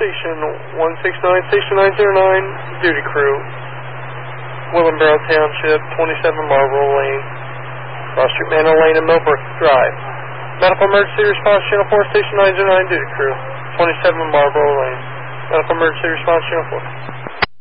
Station 169, Station 909, duty crew, Willenboro Township, 27 Marlboro Lane, Cross Street, Manor Lane, and Millbrook Drive. Medical Emergency Response Channel 4, Station 909, duty crew, 27 Marlboro Lane. Medical Emergency Response Channel 4.